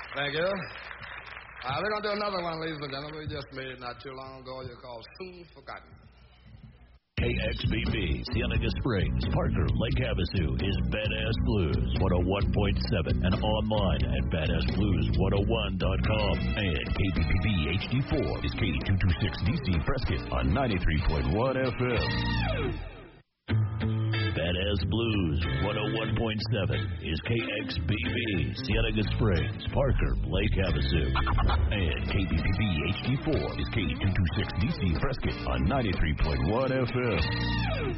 Thank you. We're going to do another one, ladies and gentlemen. We just made it not too long ago. It's called Soon Forgotten. KXBB, Cienega Springs, Parker, Lake Havasu is Badass Blues 101.7 and online at badassblues101.com. And KBPB HD4 is K226DC Prescott on 93.1 FM. Badass Blues 101.7 is KXBB, Cienega Springs, Parker, Lake Havasu. And KBPB HD4 is K226DC Prescott on 93.1 FM.